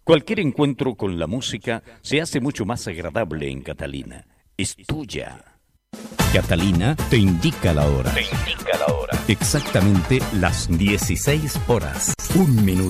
Cualquier encuentro con la música se hace mucho más agradable en Catalina. Es tuya. Catalina te indica la hora. Te indica la hora. Exactamente las 16 horas. 1 minuto.